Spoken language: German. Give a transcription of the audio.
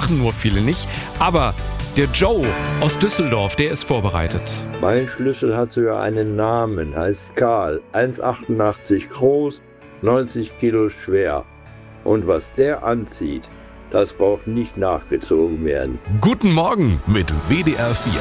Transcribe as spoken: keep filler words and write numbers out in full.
machen nur viele nicht. Aber der Joe aus Düsseldorf, der ist vorbereitet. Mein Schlüssel hat sogar einen Namen, heißt Karl, eins Komma achtundachtzig groß, neunzig Kilo schwer. Und was der anzieht, das braucht nicht nachgezogen werden. Guten Morgen mit W D R vier.